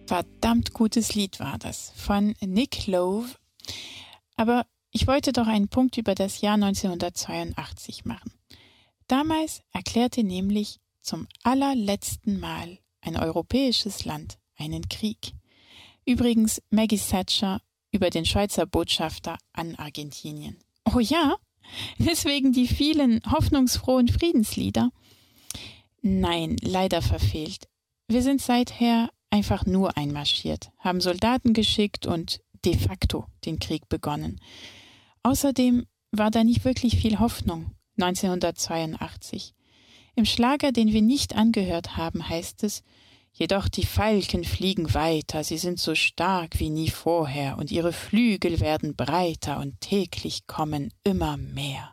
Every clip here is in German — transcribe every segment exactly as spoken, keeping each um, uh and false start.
Verdammt gutes Lied war das von Nick Lowe. Aber ich wollte doch einen Punkt über das Jahr neunzehnhundertzweiundachtzig machen. Damals erklärte nämlich zum allerletzten Mal ein europäisches Land einen Krieg. Übrigens Maggie Thatcher über den Schweizer Botschafter an Argentinien. Oh ja? Deswegen die vielen hoffnungsfrohen Friedenslieder? Nein, leider verfehlt. Wir sind seither einfach nur einmarschiert, haben Soldaten geschickt und de facto den Krieg begonnen. Außerdem war da nicht wirklich viel Hoffnung neunzehnhundertzweiundachtzig. Im Schlager, den wir nicht angehört haben, heißt es: Jedoch die Falken fliegen weiter, sie sind so stark wie nie vorher, und ihre Flügel werden breiter und täglich kommen immer mehr.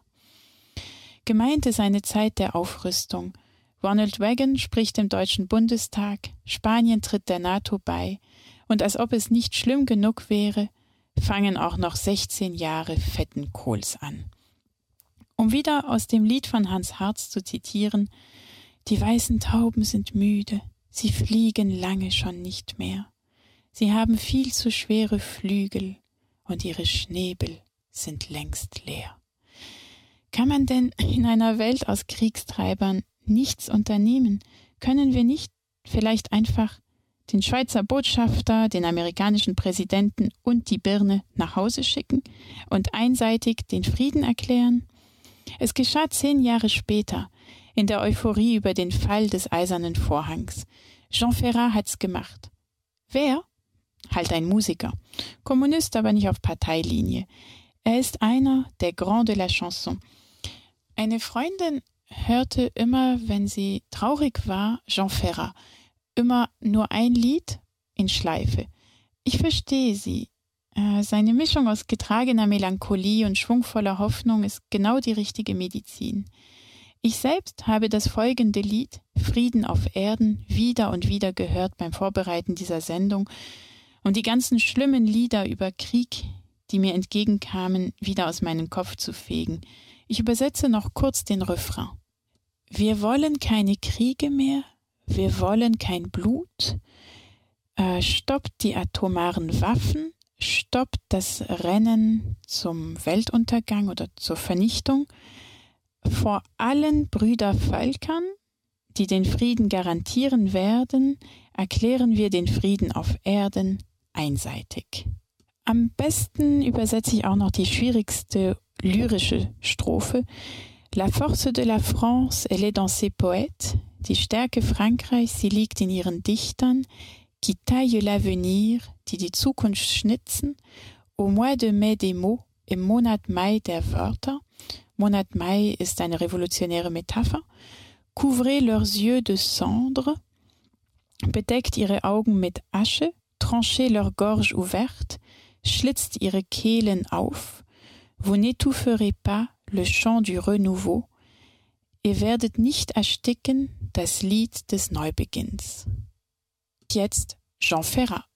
Gemeint ist eine Zeit der Aufrüstung. Ronald Reagan spricht im Deutschen Bundestag, Spanien tritt der NATO bei, und als ob es nicht schlimm genug wäre, fangen auch noch sechzehn Jahre fetten Kohls an. Um wieder aus dem Lied von Hans Harz zu zitieren: Die weißen Tauben sind müde, sie fliegen lange schon nicht mehr. Sie haben viel zu schwere Flügel und ihre Schnäbel sind längst leer. Kann man denn in einer Welt aus Kriegstreibern nichts unternehmen? Können wir nicht vielleicht einfach den Schweizer Botschafter, den amerikanischen Präsidenten und die Birne nach Hause schicken und einseitig den Frieden erklären? Es geschah zehn Jahre später, in der Euphorie über den Fall des Eisernen Vorhangs. Jean Ferrat hat's gemacht. Wer? Halt ein Musiker. Kommunist, aber nicht auf Parteilinie. Er ist einer der Grands de la Chanson. Eine Freundin hörte immer, wenn sie traurig war, Jean Ferrat. Immer nur ein Lied in Schleife. Ich verstehe sie. Äh, seine Mischung aus getragener Melancholie und schwungvoller Hoffnung ist genau die richtige Medizin. Ich selbst habe das folgende Lied, Frieden auf Erden, wieder und wieder gehört beim Vorbereiten dieser Sendung und die ganzen schlimmen Lieder über Krieg, die mir entgegenkamen, wieder aus meinem Kopf zu fegen. Ich übersetze noch kurz den Refrain. Wir wollen keine Kriege mehr, wir wollen kein Blut, äh, stoppt die atomaren Waffen, stoppt das Rennen zum Weltuntergang oder zur Vernichtung. Vor allen Brüdervölkern, die den Frieden garantieren werden, erklären wir den Frieden auf Erden einseitig. Am besten übersetze ich auch noch die schwierigste lyrische Strophe. La force de la France, elle est dans ses poètes. Die Stärke Frankreichs, sie liegt in ihren Dichtern, qui taillent l'avenir, die die Zukunft schnitzen, au mois de mai des mots, im Monat Mai der Wörter. Monat Mai ist eine revolutionäre Metapher. Couvrez leurs yeux de cendre, bedeckt ihre Augen mit Asche, tranchez leur gorge ouverte, schlitzt ihre Kehlen auf. Vous n'étoufferez pas le chant du renouveau. Ihr werdet nicht ersticken das Lied des Neubeginns. Jetzt Jean Ferrat.